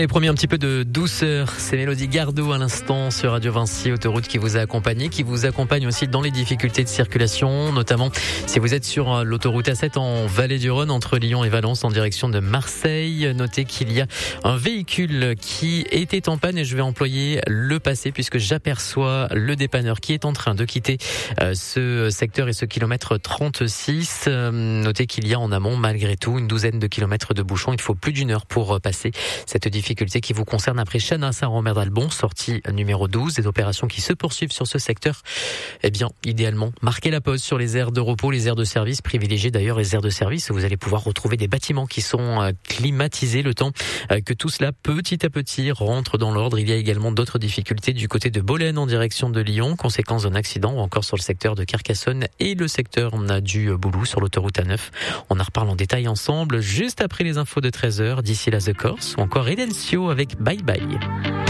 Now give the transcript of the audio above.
avait promis un petit peu de douceur. C'est Mélodie Gardot à l'instant sur Radio Vinci, autoroute qui vous a accompagné, qui vous accompagne aussi dans les difficultés de circulation, notamment si vous êtes sur l'autoroute A7 en Vallée du Rhône entre Lyon et Valence en direction de Marseille. Notez qu'il y a un véhicule qui était en panne et je vais employer le passé puisque j'aperçois le dépanneur qui est en train de quitter ce secteur et ce kilomètre 36. Notez qu'il y a en amont malgré tout une douzaine de kilomètres de bouchons. Il faut plus d'une heure pour passer cette difficulté qui vous concerne après Chana, Saint-Romain d'Albon, sortie numéro 12. Des opérations qui se poursuivent sur ce secteur. Eh bien, idéalement, marquez la pause sur les aires de repos, les aires de service. Privilégiez d'ailleurs les aires de service. Vous allez pouvoir retrouver des bâtiments qui sont climatisés le temps que tout cela, petit à petit, rentre dans l'ordre. Il y a également d'autres difficultés du côté de Bolène en direction de Lyon, conséquence d'un accident, ou encore sur le secteur de Carcassonne et le secteur du Boulou sur l'autoroute A9. On en reparle en détail ensemble juste après les infos de 13h. D'ici là, The Corse ou encore Edencio avec Bye Bye.